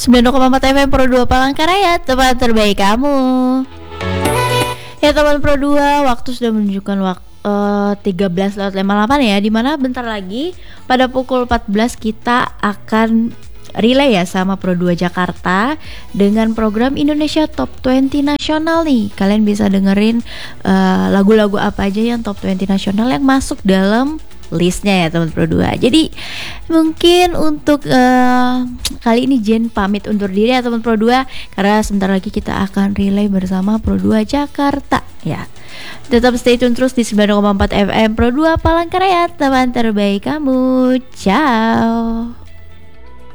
90,4 FM Pro 2 Palangkaraya, tempat terbaik kamu. Ya teman Pro 2, waktu sudah menunjukkan 13:58 ya, dimana bentar lagi pada pukul 14 kita akan relay ya sama Pro 2 Jakarta dengan program Indonesia Top 20 Nasional nih. Kalian bisa dengerin lagu-lagu apa aja yang Top 20 Nasional yang masuk dalam listnya ya teman Pro 2. Jadi mungkin untuk kali ini Jen pamit undur diri ya teman Pro 2, karena sebentar lagi kita akan relay bersama Pro 2 Jakarta ya. Tetap stay tune terus di 90,4 FM Pro 2 Palangkaraya, teman terbaik kamu. Ciao.